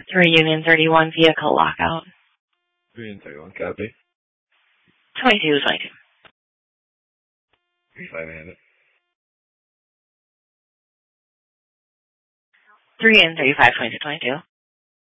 3 Union 31 vehicle lockout. Union 31, copy. 22. 35 handed. 3 and 35, 22.